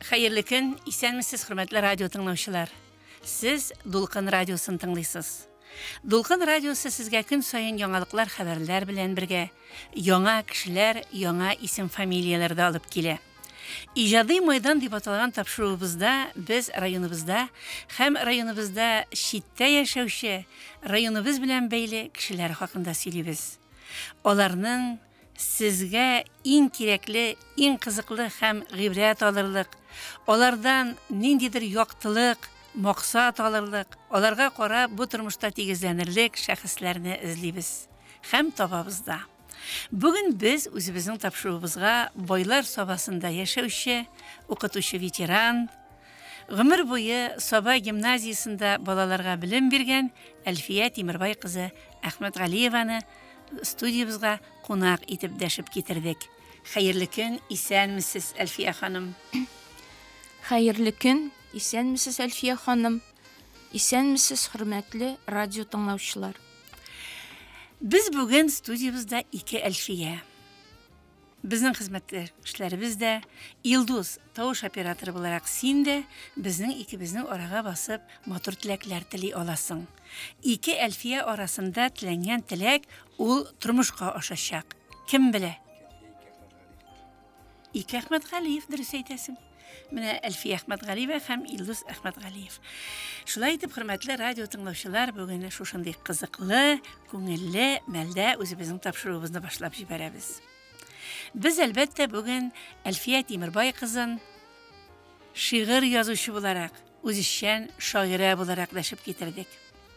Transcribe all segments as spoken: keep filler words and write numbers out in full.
Хәерле көн, исәнмесез, хөрмәтле радио тыңлаучылар. Сез Дулкын радиосын тыңлыйсыз. Дулкын радиосы сезгә көн сайын яңалыклар, хәбәрләр белән бергә яңа кешеләр, яңа исем-фамилияләрдә алып килә. Иҗади майдан дип аталган тапшыруыбызда без районыбызда һәм районыбызда читтә яшәүче, районыбыз белән бәйле кешеләр хакында сөйлибез. Аларның сезгә иң кирәкле, иң кызыклы һәм гыйбрәт алырлык, алардан ниндидер яктылык, максат алырлык, аларга карап бу тормышта тигезләнерлек шәхесләрне эзлибез һәм табабыз да. Бүген без үзебезнең тапшыруыбызга байлар сабасында яшәүче, укытучы ветеран, гомер буе Саба гимназиясендә балаларга белем биргән Әлфия Тимербай кызы Әхмәтгалиеваны студиябызга кунак итеп дәшеп китердек. Хәерле көн, исәнмесез, Әлфия ханым? Хәерле көн, исәнмесез, Әлфия ханым? Исәнмесез, хөрмәтле радио тыңлаучылар? Biz бүген студиябызда ике Әлфия. Безнең хезмәттәшләребез дә, Илдус, тавыш операторы буларак син дә безнең икебезнең арага басып матур теләкләр тели аласың. Ике Әлфия арасында теләнгән теләк ул тормышка ашачак. Кем белә? Ике Әхмәтгалиев, дөрес әйтәсең. Менә Әлфия Әхмәтгалиева һәм Илдус Әхмәтгалиев. Шулай итеп, хөрмәтле радио тыңлаучылар, бүген шушындый кызыклы, күңелле мәлдә үзебезнең тапшыруыбызны башлап җибәрәбез. Без әлбәттә бүген Әлфия Тимербай кызын шигырь язучы буларак, үзешчән шагыйрә буларак дәшеп китердек.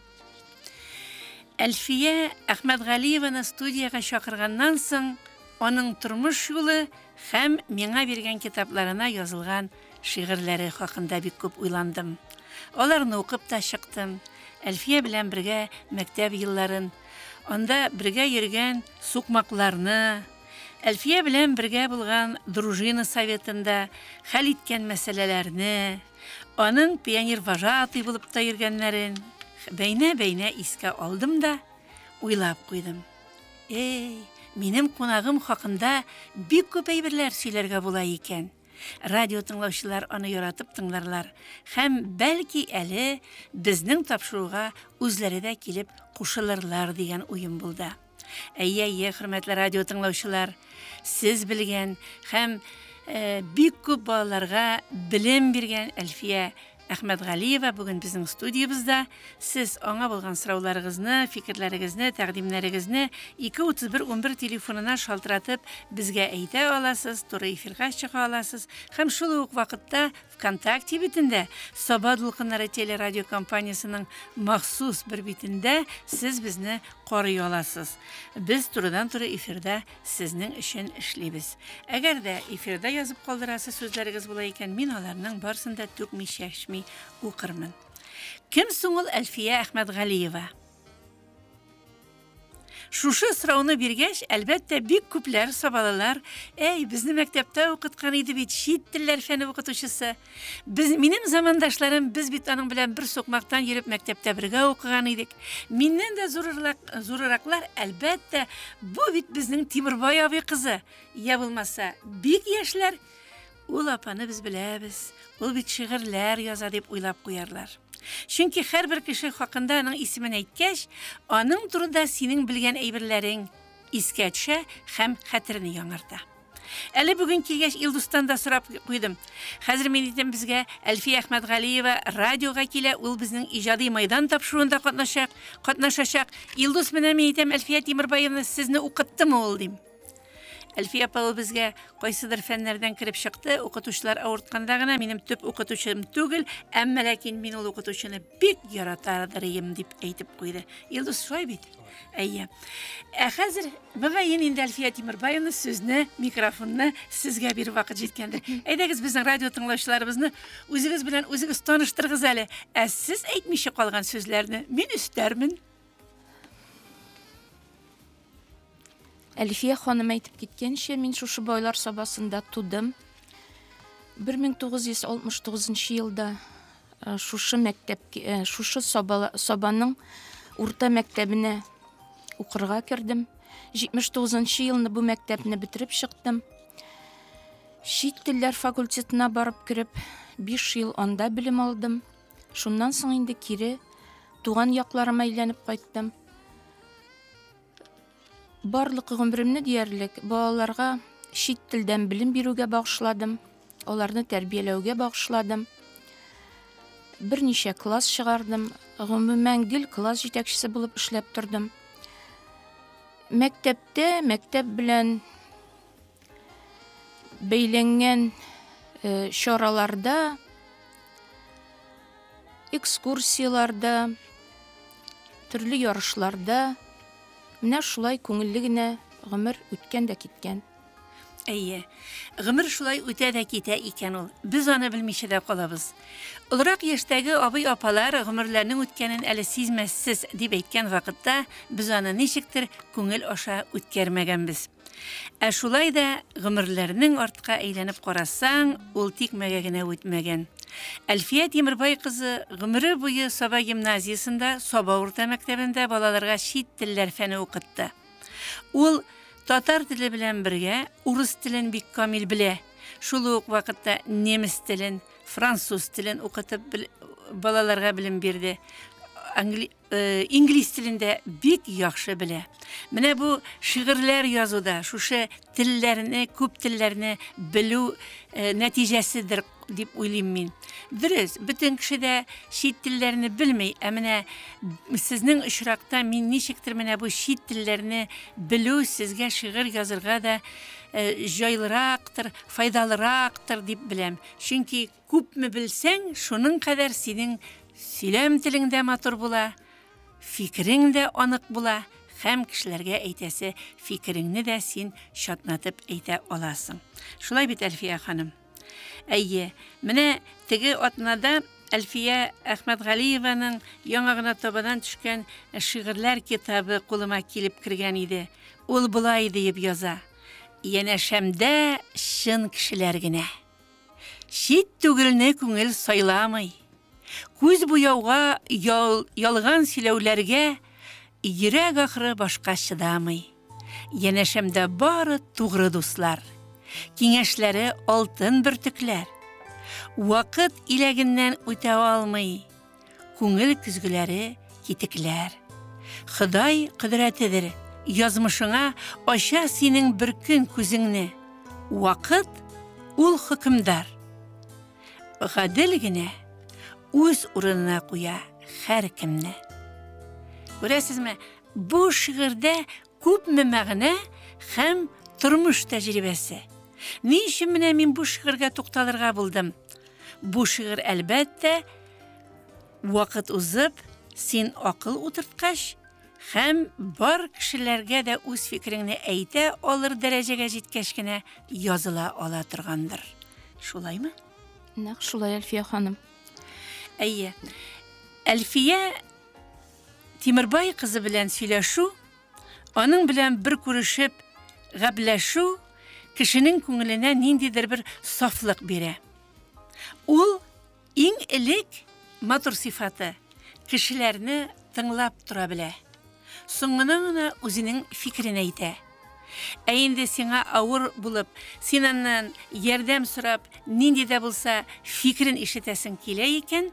Әлфия Әхмәтгалиеваны студияга чакырганнан соң, аның тормыш юлы һәм миңа биргән китапларына язылган шигырьләре хакында бик күп уйландым. Аларны укып та чыктым. Әлфия белән бергә мәктәп елларын, анда бергә йөргән сукмакларны, Әлфия белән бергә булган дружина советында хәл иткән мәсьәләләрне, аның пионер-вожатый булып та йөргәннәрен бәйнә-бәйнә искә алдым да уйлап куйдым. Эй, минем кунагым хакында бик күп әйберләр сөйләргә була икән. Радио тыңлаучылар аны яратып тыңларлар һәм бәлки әле безнең тапшыруга үзләре дә килеп кушылырлар дигән уем булды. Әйе, әйе, хөрмәтле радио тыңлаучылар, сез белгән һәм э, бик күп балаларга белем биргән Әлфия Әхмәтгалиева бүген безнең студиябызда. Сез аңа булган сорауларыгызны, фикерләрегезне, тәкъдимнәрегезне ике утыз бер ун бер телефонына шалтыратып безгә әйтә аласыз, туры эфирга чыга аласыз һәм шул ук вакытта ВКонтакте битендә, Саба Дулкыннары телерадио компаниясының махсус бер битендә сез безне карый аласыз. Без турыдан-туры эфирда сезнең өчен эшлибез. Әгәр дә эфирда язып калдырасы сүзләрегез була икән, мин аларның барсын да түкми чәчми укырмын. Кем соң ул Әлфия Әхмәтгалиева? Шушы сорауны биргәч, әлбәттә бик күпләр сабалалар, "Эй, безне мәктәптә укыткан иде бит, чит телләр фәне укытучысы. Без минем замандашларым, без бит аның белән бер сукмактан йөреп мәктәптә бергә укыган идек. Миннән дә зурырак, зурыраклар, әлбәттә, бу бит безнең Тимербай абый кызы. Я булмаса, бик яшьләр, ул апаны без беләбез. Ул бит шигырьләр яза" дип уйлап куярлар. Чөнки һәрбер кеше хакында аның исемен әйткәч, аның турында синең белгән әйберләрең искә төшә һәм хәтерне яңарта. Әле бүген килгәч Илдустан да сорап куйдым. Хәзер мин әйтәм, безгә Әлфия Әхмәтгалиева радиога килә, ул безнең иҗади майдан тапшыруында катнашачак, катнашачак. Илдус, менә мин әйтәм, Әлфия Тимербаевны сезне укыттымы ул дим. Әлфия апа ул безгә кайсыдыр фәннәрдән кирип чыкты, укытучылар авыртканда гына минем төп укытучым түгел, әмма ләкин мин ул укытучыны бик яратардырым дип әйтеп куйды. Илдус, шулай бит? Әйе. Ә хәзер мөгаен инде Әлфия Тимербаевны сүзне, микрофонны сезгә бир вакыт җиткәндер. Әйдәгез безнең радио тыңлаучыларыбызны үзегез белән үзегез таныштырыгыз әле. Ә сез әйтмичә калган сүзләрне мин өстәрмен. Әлфия ханым әйтеп киткәнчә, мин шушы байлар сабасында тудым. бер мең тугыз йөз алтмыш тугызынчы елда шушы мәктәп, шушы сабаның урта мәктәбенә укырга кердем. җитмеш тугызынчы елны бу мәктәпне бетереп чыктым. Шит телләр факультетына барып кереп, биш ел анда белем алдым. Шуннан соң инде кире туган якларыма әйләнеп кайттым. Барлык гомеремне диярлек балаларга шит телдән белем бирүгә багышладым. Аларны тәрбияләүгә багышладым. Берничә класс чыгардым. Гомумән гел класс җитәкчесе булып эшләп тордым. Мәктәптә, мәктәп белән бәйләнгән э, чараларда, экскурсияларда, төрле ярышларда менә шулай күңелле генә гомер үткән дә киткән. Әйе, гомер шулай үтә дә китә икән ул. Без аны белмичә дә калабыз. Улрак яшьтәге абый-апалар гомерләрнең үткәнен әле сизмәссез дип әйткән вакытта, без аны ничектер күңел аша үткәрмәгәнбез. Ә шулай да гомерләрнең артка әйләнеп карасаң, ул тикмәгә генә үтмәгән. Әлфия Тимербай кызы гомере буе Саба гимназиясында, Саба урта мәктәбендә балаларга шит телләр фәне укытты. Ул татар теле белән бергә урыс телен бик камил белә. Шул ук вакытта немец телен, француз телен укытып балаларга белем бирде. Англи... Э, инглиз телендә бик яхшы белә. Менә бу шигырьләр язуда шушы телләрне, күп телләрне белү э, нәтиҗәседер дип уйлыйм мин. Дөрес, бөтен кеше дә шит телләрне белмәй, ә менә сезнең очракта мин ничектер менә бу шит телләрне белү сезгә шигырь язырга да э, җайлырактыр, файдалырактыр дип беләм. Чөнки күпме белсәң, шуның кадәр синең сөйләм телеңдә матур була, фикерең дә анык була, һәм кешеләргә әйтәсе фикереңне дә син шатнатып әйтә аласың. Шулай бит, Әлфия ханым. Әйе, менә теге атнада Әлфия Әхмәтгалиеваның яңа гына табадан төшкән шигырьләр китабы кулыма килеп кергән иде. Ул булай дип яза: "Янәшәмдә шын кешеләр генә. Шит түгелне күңел сайламый. Күз буяуга ял, ялган сөйләүләргә йөрәк ахры башка чыдамый. Янәшәмдә бары тугры дуслар. Киңәшләре алтын бөртекләр. Вакыт иләгеннән үтә алмый. Күңел көзгеләре китекләр. Ходай кыдрәтедер. Язмышыңа ача синең бер көн күзеңне. Вакыт ул хөкемдар. Гадел генә үз урынына куя һәр кемне." Күрәсезме, бу шигырьдә күпме мәгънә һәм тормыш тәҗрибәсе. Ни өчен менә мин бу шигырьгә тукталырга булдым? Бу шигырь әлбәттә вакыт узып, син акыл утырткач һәм бар кешеләргә дә үз фикереңне әйтә алыр дәрәҗәгә җиткәч кенә языла ала торгандыр. Шулаймы? Нәкъ шулай, Әлфия ханым. Әйе. Әлфия Тимербай кызы белән сөйләшү, аның белән бер күрешеп гәпләшү кешенең күңеленә ниндидер бер сафлык бирә. Ул иң элек матур сифаты кешеләрне тыңлап тора белә. Соңыннан гына үзенең фикерен әйтә. Ә инде сиңа авыр булып, синнән ярдәм сорап, нинди дә булса фикерен ишетәсең килә икән,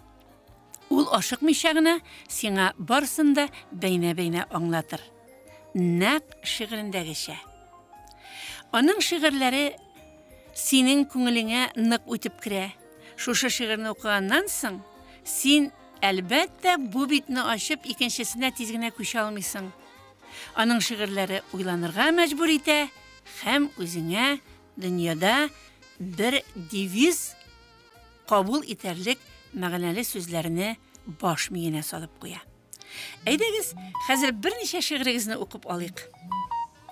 ул ашыкмыйча гына сиңа барсын да бәйнә-бәйнә аңлатыр. Нәкъ шигырендәгечә. Аның шигырьләре синең күңелеңә нык үтеп керә. Шушы шигырьне укыганнан соң, син әлбәттә бу битне ачып икенчесенә тиз генә күчә алмыйсың. Аның шигырьләре уйланырга мәҗбүр итә һәм үзеңә дөньяда бер девиз кабул итәрлек мәгънәле сүзләрне баш миенә салып куя. Әйдәгез, хәзер берничә шигырегезне укып алыйк.